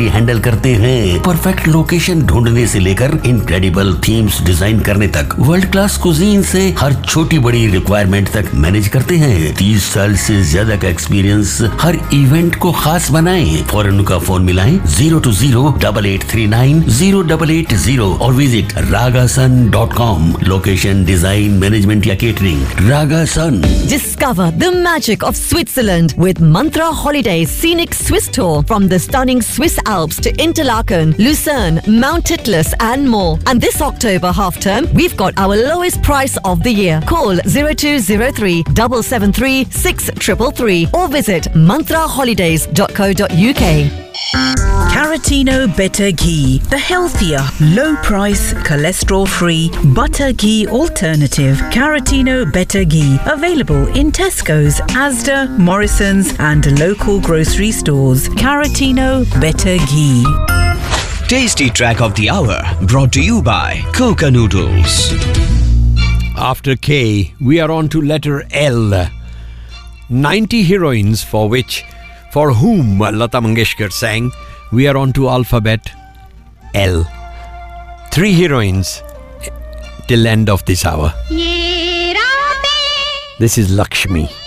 Confidently handle करते हैं। Perfect location ढूंढने से लेकर इनक्रेडिबल थीम्स डिजाइन करने तक, वर्ल्ड क्लास कुजीन से हर छोटी बड़ी रिक्वायरमेंट तक मैनेज करते हैं। 30 साल से ज्यादा का एक्सपीरियंस हर इवेंट को खास बनाएं। फौरन उनका फोन मिलाएं 020-8839-0880 और visit ragasun.com। Location, design, management या catering, Ragasun। Discover the magic of Switzerland with Mantra Holidays Scenic Swiss Tour from the stunning Swiss Alps to Interlaken, Lucerne, Mount Titlis and more. And this October half term, we've got our lowest price of the year. Call 0203 773 6333 or visit mantraholidays.co.uk. Caratino Better Ghee, the healthier, low-price, cholesterol-free butter ghee alternative. Caratino Better Ghee, available in Tesco's, Asda, Morrison's and local grocery stores. Caratino Better Ghee. Tasty Track of the Hour, brought to you by Coca Noodles. After K, we are on to letter L. 90 heroines for whom Lata Mangeshkar sang. We are on to alphabet L. 3 heroines till end of this hour. This is Lakshmi.